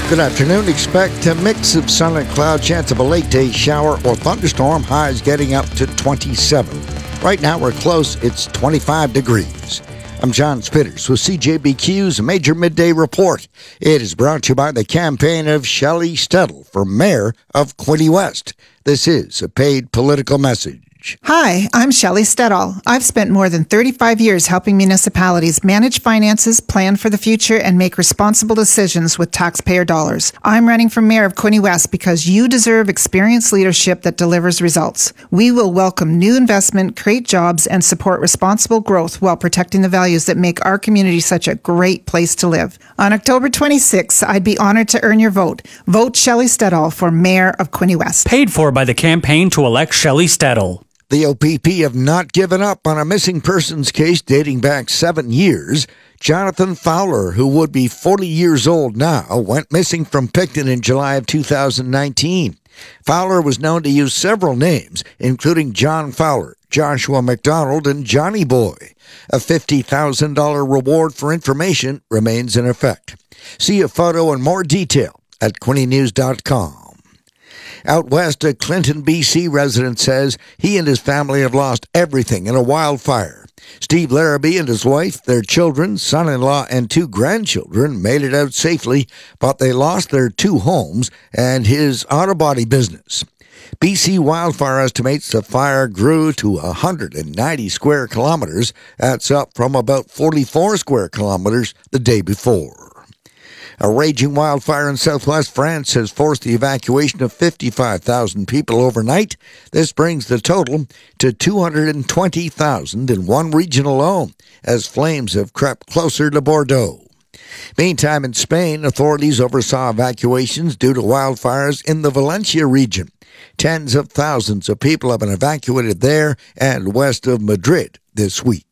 Good afternoon. Expect a mix of sun and cloud, chance of a late day shower or thunderstorm. Highs getting up to 27. Right now we're close. It's 25 degrees. I'm John Spitters with CJBQ's Major Midday Report. It is brought to you by the campaign of Shelley Stedall for mayor of Quinte West. This is a paid political message. Hi, I'm Shelley Stedall. I've spent more than 35 years helping municipalities manage finances, plan for the future, and make responsible decisions with taxpayer dollars. I'm running for mayor of Quinte West because you deserve experienced leadership that delivers results. We will welcome new investment, create jobs, and support responsible growth while protecting the values that make our community such a great place to live. On October 26th, I'd be honored to earn your vote. Vote Shelley Stedall for mayor of Quinte West. Paid for by the campaign to elect Shelley Stedall. The OPP have not given up on a missing persons case dating back 7 years. Jonathan Fowler, who would be 40 years old now, went missing from Picton in July of 2019. Fowler was known to use several names, including John Fowler, Joshua McDonald, and Johnny Boy. A $50,000 reward for information remains in effect. See a photo and more detail at QuinteNews.com. Out west, a Clinton, BC resident says he and his family have lost everything in a wildfire. Steve Larrabee and his wife, their children, son-in-law, and 2 grandchildren made it out safely, but they lost their 2 homes and his auto body business. BC Wildfire estimates the fire grew to 190 square kilometers. That's up from about 44 square kilometers the day before. A raging wildfire in southwest France has forced the evacuation of 55,000 people overnight. This brings the total to 220,000 in one region alone, as flames have crept closer to Bordeaux. Meantime, in Spain, authorities oversaw evacuations due to wildfires in the Valencia region. Tens of thousands of people have been evacuated there and west of Madrid this week.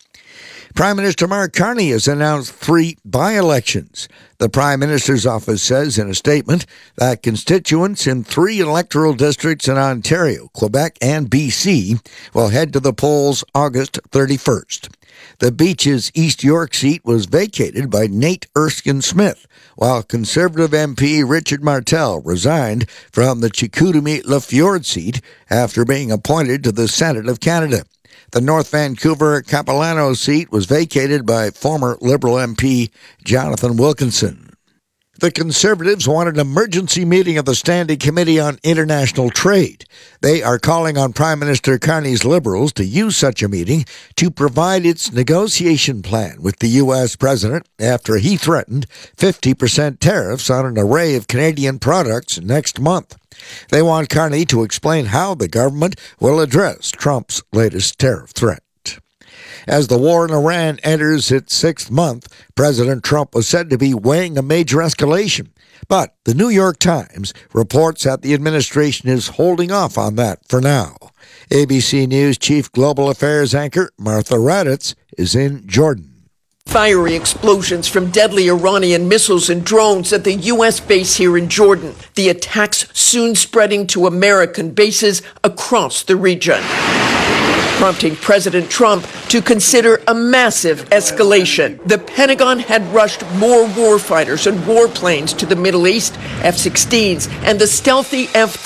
Prime Minister Mark Carney has announced 3 by-elections. The Prime Minister's office says in a statement that constituents in 3 electoral districts in Ontario, Quebec, and BC will head to the polls August 31st. The Beaches East York seat was vacated by Nate Erskine-Smith, while Conservative MP Richard Martel resigned from the Chicoutimi-Lafjord seat after being appointed to the Senate of Canada. The North Vancouver Capilano seat was vacated by former Liberal MP Jonathan Wilkinson. The Conservatives want an emergency meeting of the Standing Committee on International Trade. They are calling on Prime Minister Carney's Liberals to use such a meeting to provide its negotiation plan with the U.S. President after he threatened 50% tariffs on an array of Canadian products next month. They want Carney to explain how the government will address Trump's latest tariff threat. As the war in Iran enters its 6th month, President Trump was said to be weighing a major escalation. But the New York Times reports that the administration is holding off on that for now. ABC News Chief Global Affairs anchor Martha Raddatz is in Jordan. Fiery explosions from deadly Iranian missiles and drones at the U.S. base here in Jordan. The attacks soon spreading to American bases across the region, prompting President Trump to consider a massive escalation. The Pentagon had rushed more warfighters and warplanes to the Middle East, F-16s, and the stealthy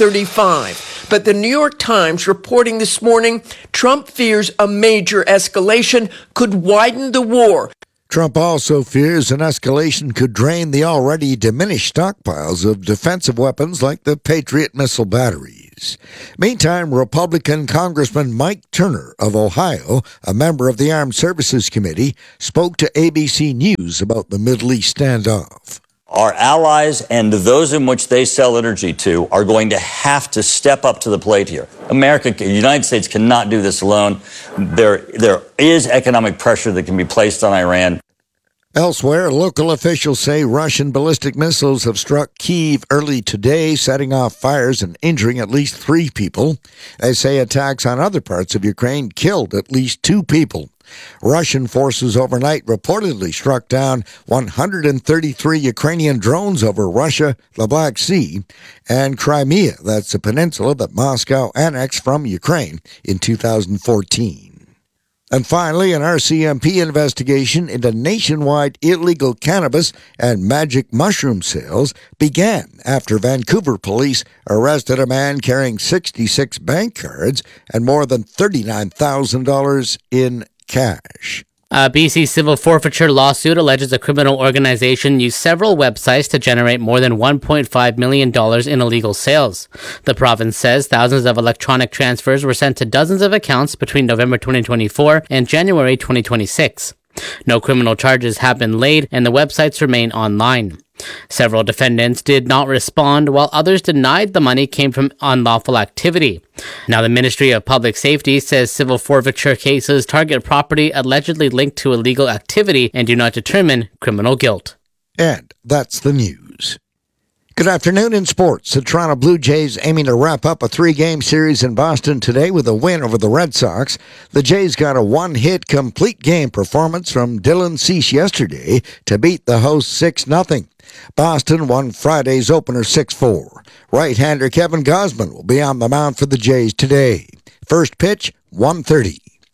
F-35. But the New York Times reporting this morning, Trump fears a major escalation could widen the war. Trump also fears an escalation could drain the already diminished stockpiles of defensive weapons like the Patriot missile batteries. Meantime, Republican Congressman Mike Turner of Ohio, a member of the Armed Services Committee, spoke to ABC News about the Middle East standoff. Our allies and those in which they sell energy to are going to have to step up to the plate here. The United States cannot do this alone. There is economic pressure that can be placed on Iran. Elsewhere, local officials say Russian ballistic missiles have struck Kyiv early today, setting off fires and injuring at least 3 people. They say attacks on other parts of Ukraine killed at least 2 people. Russian forces overnight reportedly struck down 133 Ukrainian drones over Russia, the Black Sea, and Crimea. That's a peninsula that Moscow annexed from Ukraine in 2014. And finally, an RCMP investigation into nationwide illegal cannabis and magic mushroom sales began after Vancouver police arrested a man carrying 66 bank cards and more than $39,000 in cash. A BC civil forfeiture lawsuit alleges a criminal organization used several websites to generate more than $1.5 million in illegal sales. The province says thousands of electronic transfers were sent to dozens of accounts between November 2024 and January 2026. No criminal charges have been laid, and the websites remain online. Several defendants did not respond, while others denied the money came from unlawful activity. Now, the Ministry of Public Safety says civil forfeiture cases target property allegedly linked to illegal activity and do not determine criminal guilt. And that's the news. Good afternoon in sports. The Toronto Blue Jays aiming to wrap up a 3-game series in Boston today with a win over the Red Sox. The Jays got a one-hit complete game performance from Dylan Cease yesterday to beat the hosts 6-0. Boston won Friday's opener 6-4. Right-hander Kevin Gausman will be on the mound for the Jays today. First pitch, 1:30.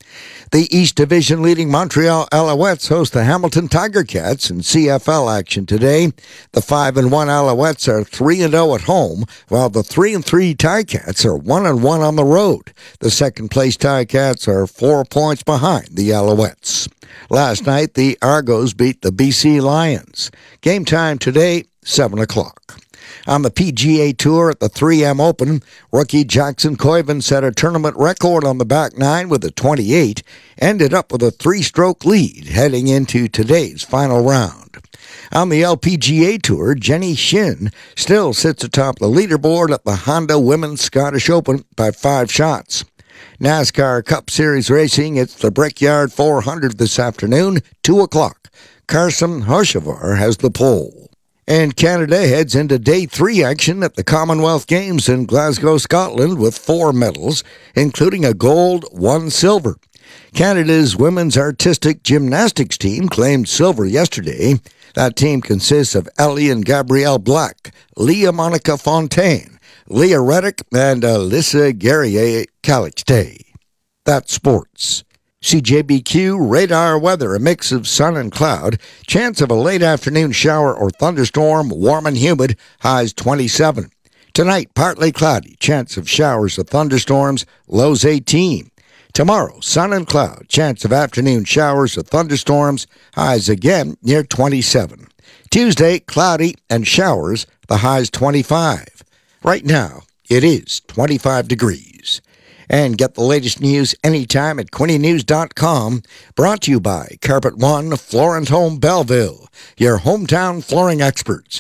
The East Division leading Montreal Alouettes host the Hamilton Tiger Cats in CFL action today. The 5-1 Alouettes are 3-0 at home, while the 3-3 Ticats are 1-1 on the road. The second-place Ticats are 4 points behind the Alouettes. Last night, the Argos beat the BC Lions. Game time today, 7 o'clock. On the PGA Tour at the 3M Open, rookie Jackson Koiven set a tournament record on the back nine with a 28, ended up with a 3-stroke lead heading into today's final round. On the LPGA Tour, Jenny Shin still sits atop the leaderboard at the Honda Women's Scottish Open by 5 shots. NASCAR Cup Series racing, it's the Brickyard 400 this afternoon, 2 o'clock. Carson Hocevar has the pole. And Canada heads into Day 3 action at the Commonwealth Games in Glasgow, Scotland with 4 medals, including a gold, 1 silver. Canada's women's artistic gymnastics team claimed silver yesterday. That team consists of Ellie and Gabrielle Black, Leah Monica Fontaine, Leah Reddick, and Alyssa Guerrier-Calixte. That's sports. CJBQ radar weather, a mix of sun and cloud. Chance of a late afternoon shower or thunderstorm, warm and humid, highs 27. Tonight, partly cloudy, chance of showers or thunderstorms, lows 18. Tomorrow, sun and cloud, chance of afternoon showers or thunderstorms, highs again near 27. Tuesday, cloudy and showers, the highs 25. Right now, it is 25 degrees. And get the latest news anytime at QuinnyNews.com. Brought to you by Carpet One Florent Home Belleville, your hometown flooring experts.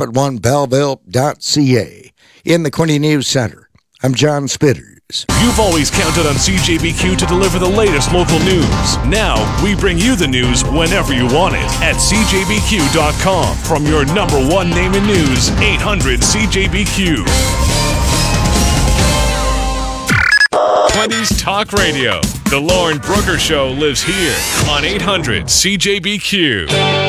CarpetOneBelleville.ca. In the Quinny News Center, I'm John Spitters. You've always counted on CJBQ to deliver the latest local news. Now, we bring you the news whenever you want it at CJBQ.com. From your #1 name in news, 800 CJBQ. Quinny's Talk Radio. The Lauren Brooker Show lives here on 800 CJBQ.